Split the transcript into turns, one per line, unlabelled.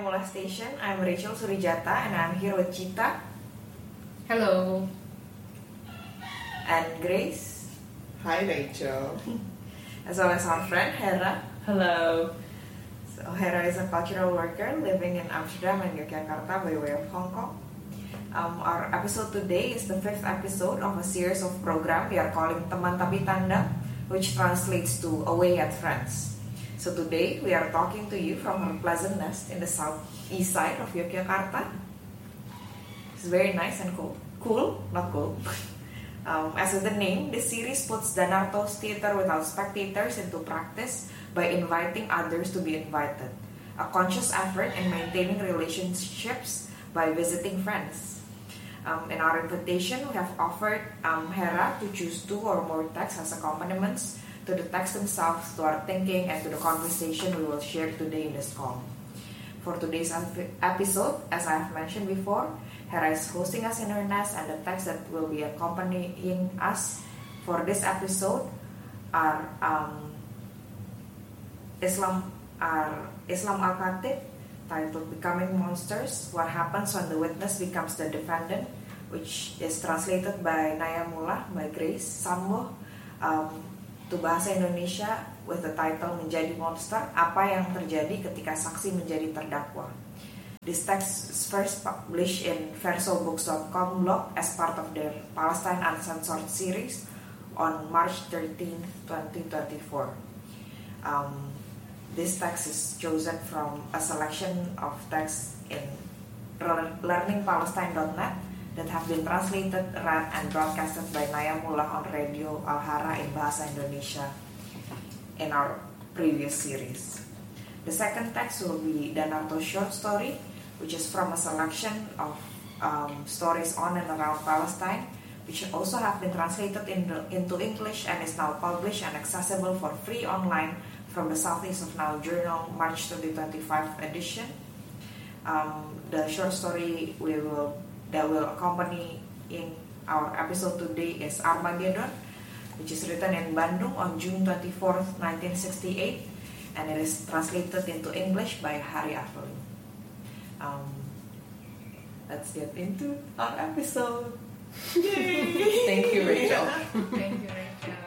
Molestation. I'm Rachel Surijata and I'm here with Chita.
Hello.
And Grace.
Hi Rachel.
As well as our friend Hera.
Hello.
So Hera is a cultural worker living in Amsterdam and Yogyakarta by way of Hong Kong. Our episode today is the 5th episode of a series of program we are calling Teman Tapi Tanda, which translates to Away at Friends. So today we are talking to you from our pleasant nest in the southeast side of Yogyakarta. It's very nice and cool. Cool, not cool. As with the name, this series puts Danarto's theater without spectators into practice by inviting others to be invited. A conscious effort in maintaining relationships by visiting friends. In our invitation, we have offered Hera to choose 2 or more texts as accompaniments to the text themselves, to our thinking, and to the conversation we will share today in this call. For today's episode, as I have mentioned before, Hera is hosting us in her nest, and the text that will be accompanying us for this episode are Islam Al-Khatib, titled Becoming Monsters, What Happens When the Witness Becomes the Defendant, which is translated by Naya Mullah by Grace Sambo to Bahasa Indonesia with the title Menjadi Monster, Apa Yang Terjadi Ketika Saksi Menjadi Terdakwa. This text is first published in versobooks.com blog as part of their Palestine Uncensored series on March 13, 2024. This text is chosen from a selection of texts in learningpalestine.net that have been translated, read, and broadcasted by Naya Mullah on Radio Al-Hara in Bahasa Indonesia in our previous series. The second text will be Danarto's short story, which is from a selection of stories on and around Palestine, which also have been translated into English and is now published and accessible for free online from the Southeast of Now Journal, March 2025 edition. The short story that will accompany in our episode today is Armageddon, which is written in Bandung on June 24th, 1968, and it is translated into English by Hari Afelin. Let's get into our episode.
Thank you, Rachel.
Thank you, Rachel.